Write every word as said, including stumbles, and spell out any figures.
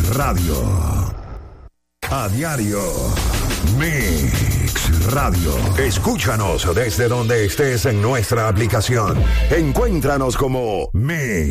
Radio. A diario. Mix Radio. Escúchanos desde donde estés en nuestra aplicación. Encuéntranos como Mix.